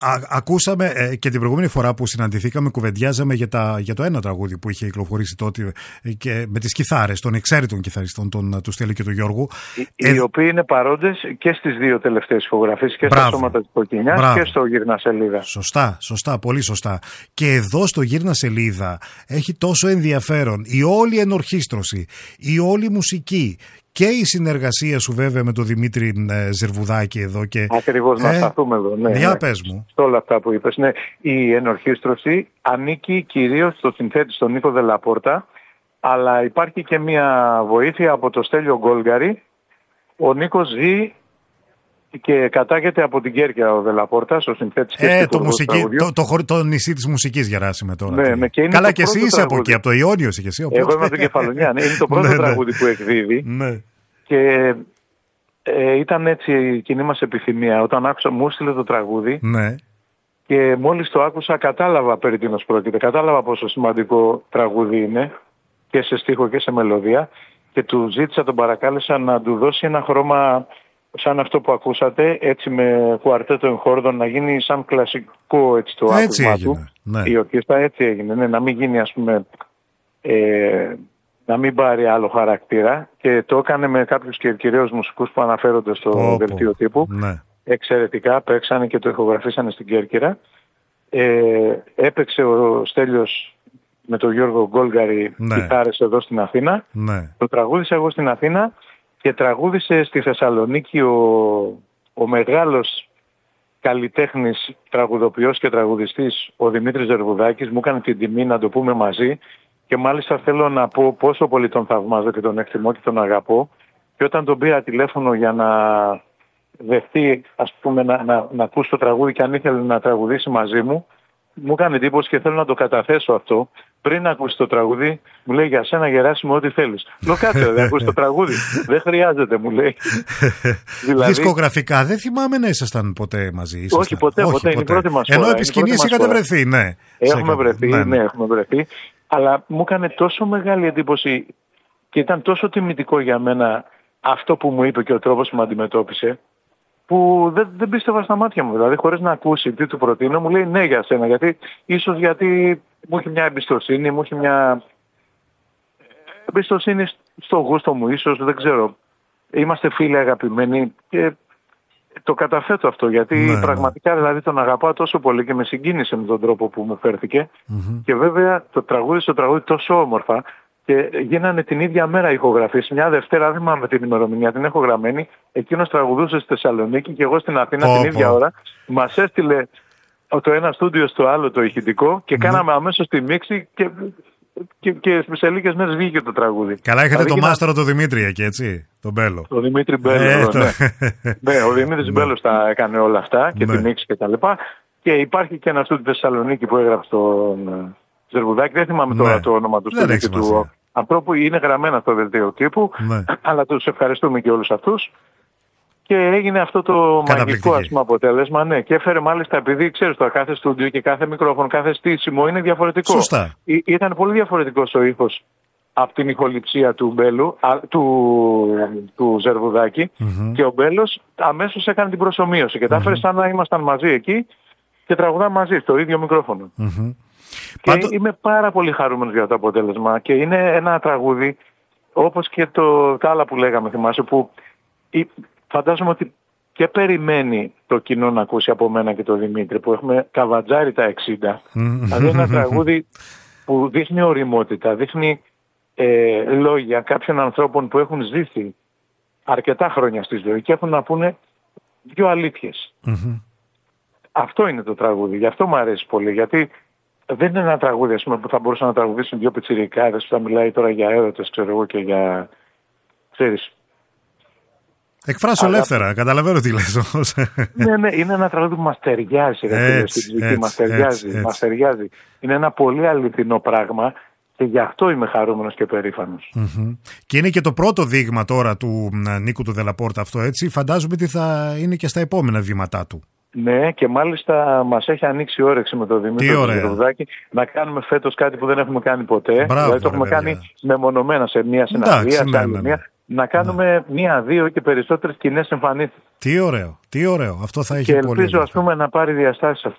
Ακούσαμε και την προηγούμενη φορά που συναντηθήκαμε, κουβεντιάζαμε για το ένα τραγούδι που είχε κυκλοφορήσει τότε και με τις κιθάρες των εξαίρετων κιθαριστών, του Στέλιου και του Γιώργου. Οι οποίοι είναι παρόντες και στις δύο τελευταίες ηχογραφίες, και στα Σώματα της Κοκκινιάς και στο Γύρνα Σελίδα. Σωστά, πολύ σωστά. Και εδώ στο Γύρνα Σελίδα έχει τόσο ενδιαφέρον η όλη ενορχήστρωση, η όλη μουσική. Και η συνεργασία σου βέβαια με τον Δημήτρη Ζερβουδάκη εδώ. Ακριβώς, να σταθούμε εδώ. Ναι, πες μου. Σε όλα αυτά που είπες. Ναι, η ενορχήστρωση ανήκει κυρίως στο συνθέτη στον Νίκο Δελαπόρτα, αλλά υπάρχει και μια βοήθεια από το Στέλιο Γκόλγαρη. Ο Νίκος ζει και κατάγεται από την Κέρκυρα ο Δελαπόρτας, ο συνθέτης και το νησί της μουσικής, Γεράσιμε τώρα. Ναι, καλά, και εσύ είσαι από εκεί, από το Ιόνιο είσαι και εσύ. Εγώ είμαι από την Κεφαλονιά, είναι το πρώτο τραγούδι που εκδίδει. Ναι. Και ήταν έτσι η κοινή μας επιθυμία. Όταν άκουσα, μου έστειλε το τραγούδι, ναι, και μόλις το άκουσα κατάλαβα περί τίνος πρόκειται. Κατάλαβα πόσο σημαντικό τραγούδι είναι και σε στίχο και σε μελωδία, και του ζήτησα, τον παρακάλεσα να του δώσει ένα χρώμα σαν αυτό που ακούσατε, έτσι με κουαρτέτο εγχόρδων, να γίνει σαν κλασικό έτσι το άκουσμα του. Ναι. Η ορκέστα έτσι έγινε, ναι, να μην γίνει, ας πούμε, να μην πάρει άλλο χαρακτήρα, και το έκανε με κάποιους κυρίως μουσικούς που αναφέρονται στο δελτίο τύπου. Ναι. Εξαιρετικά, παίξανε και το ηχογραφήσανε στην Κέρκυρα. Έπαιξε ο Στέλιος με τον Γιώργο Γκόλγαρη κιθάρες εδώ στην Αθήνα. Ναι. Το τραγούδισα εγώ στην Αθήνα και τραγούδισε στη Θεσσαλονίκη ο μεγάλος καλλιτέχνης, τραγουδοποιός και τραγουδιστής, ο Δημήτρης Ζερβουδάκης. Μου έκανε την τιμή να το πούμε μαζί, και μάλιστα θέλω να πω πόσο πολύ τον θαυμάζω και τον εκτιμώ και τον αγαπώ. Και όταν τον πήρα τηλέφωνο για να δεχτεί, ας πούμε, να ακούσει το τραγούδι και αν ήθελε να τραγουδήσει μαζί μου, μου έκανε εντύπωση και θέλω να το καταθέσω αυτό. Πριν ακούσει το τραγούδι, μου λέει: για σένα, Γεράσιμο, ό,τι θέλεις. Λέω: κάτσε, δεν ακούσει το τραγούδι. Δεν χρειάζεται, μου λέει. Δηλαδή, δισκογραφικά δεν θυμάμαι να ήσασταν ποτέ μαζί. Όχι, ποτέ. Είναι η πρώτη μας φορά. Ενώ επί σκηνής είχατε βρεθεί, ναι. Έχουμε βρεθεί. Αλλά μου έκανε τόσο μεγάλη εντύπωση και ήταν τόσο τιμητικό για μένα αυτό που μου είπε και ο τρόπος που με αντιμετώπισε, που δεν πίστευα στα μάτια μου. Δηλαδή, χωρίς να ακούσει τι του προτείνω, μου λέει ναι για σένα. Ίσως γιατί μου έχει μια εμπιστοσύνη, μου έχει μια εμπιστοσύνη στο γούστο μου, ίσως, δεν ξέρω. Είμαστε φίλοι αγαπημένοι και το καταθέτω αυτό, γιατί πραγματικά δηλαδή τον αγαπάω τόσο πολύ και με συγκίνησε με τον τρόπο που μου φέρθηκε. Και βέβαια το τραγούδι τόσο όμορφα, και γίνανε την ίδια μέρα ηχογραφίες. Μια Δευτέρα, δεν θυμάμαι την ημερομηνία, την έχω γραμμένη. Εκείνος τραγουδούσε στη Θεσσαλονίκη και εγώ στην Αθήνα την ίδια ώρα. Μας έστειλε το ένα στούντιο στο άλλο το ηχητικό και κάναμε αμέσως τη μίξη και σε λίγες μέρες βγήκε το τραγούδι. Καλά, είχατε το μάστορο το Δημήτρη εκεί, έτσι, τον Μπέλο. Το Δημήτρη Μπέλο, ναι, ο Δημήτρης Μπέλος τα έκανε όλα αυτά και τη μίξη και τα λοιπά. Και υπάρχει και ένα στούντιο στη Θεσσαλονίκη που έγραψε τον Ζερβουδάκη, δεν θυμάμαι τώρα το όνομα του στούντιο του ανθρώπου, είναι γραμμένα στο δελτίο τύπου, αλλά τους ευχαριστούμε και όλους αυτούς. Και έγινε αυτό το μαγικό, ας πούμε, αποτέλεσμα. Ναι, και έφερε μάλιστα, επειδή ξέρεις τώρα, κάθε στούντιο και κάθε μικρόφωνο, κάθε στήσιμο είναι διαφορετικό. Σωστά. Ήταν πολύ διαφορετικός ο ήχος από την ηχοληψία του Μπέλου, του Ζερβουδάκη, και ο Μπέλος αμέσως έκανε την προσομοίωση και τα έφερε σαν να ήμασταν μαζί εκεί και τραγουδάμε μαζί στο ίδιο μικρόφωνο. Και είμαι πάρα πολύ χαρούμενος για το αποτέλεσμα, και είναι ένα τραγούδι όπως και τα άλλα που λέγαμε, θυμάσαι, που φαντάζομαι ότι και περιμένει το κοινό να ακούσει από μένα και τον Δημήτρη, που έχουμε καβατζάρει τα 60. Δηλαδή ένα τραγούδι που δείχνει ωριμότητα, δείχνει λόγια κάποιων ανθρώπων που έχουν ζήσει αρκετά χρόνια στη ζωή και έχουν να πούνε δύο αλήθειες. Αυτό είναι το τραγούδι, γι' αυτό μου αρέσει πολύ, γιατί δεν είναι ένα τραγούδι, ας πούμε, που θα μπορούσαν να τραγουδήσουν δύο πιτσιρικάδες που θα μιλάει τώρα για έρωτες, ξέρω εγώ, και για, ξέρεις. Εκφράσω ελεύθερα, καταλαβαίνω τι λες όμως. Ναι, είναι ένα τραγούδι που μας ταιριάζει. Μας ταιριάζει. Είναι ένα πολύ αληθινό πράγμα και γι' αυτό είμαι χαρούμενος και περήφανος. Και είναι και το πρώτο δείγμα τώρα του Νίκου του Δελαπόρτα αυτό, έτσι. Φαντάζομαι ότι θα είναι και στα επόμενα βήματά του. Ναι, και μάλιστα μας έχει ανοίξει όρεξη με τον Δημήτρη Ζερβουδάκη να κάνουμε φέτος κάτι που δεν έχουμε κάνει ποτέ. Δηλαδή το έχουμε κάνει μεμονωμένα σε μία συναυλία, σε άλλη μία. Να κάνουμε μία, δύο και περισσότερες κοινές εμφανίσεις. Τι ωραίο. Αυτό θα έχει πολύ. Και ελπίζω, ας πούμε, να πάρει διαστάσεις